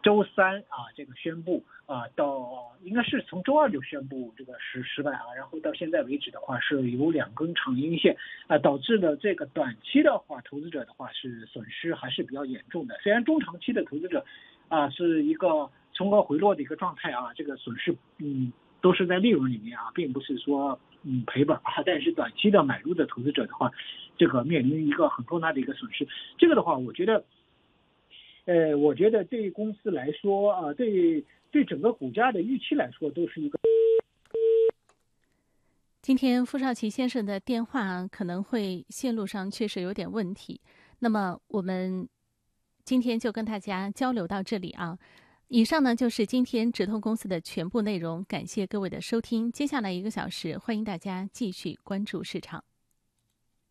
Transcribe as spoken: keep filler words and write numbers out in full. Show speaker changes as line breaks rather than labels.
周三啊这个宣布啊，到应该是从周二就宣布这个失失败啊，然后到现在为止的话是有两根长阴线啊，导致了这个短期的话投资者的话是损失还是比较严重的。虽然中长期的投资者啊是一个冲高回落的一个状态啊，这个损失嗯都是在利润里面啊，并不是说嗯赔本啊，但是短期的买入的投资者的话，这个面临一个很重大的一个损失。这个的话，我觉得，呃，我觉得对公司来说啊，对对整个股价的预期来说，都是一个。
今天傅少奇先生的电话可能会线路上确实有点问题，那么我们今天就跟大家交流到这里啊。以上呢就是今天直通公司的全部内容，感谢各位的收听。接下来一个小时，欢迎大家继续关注市场。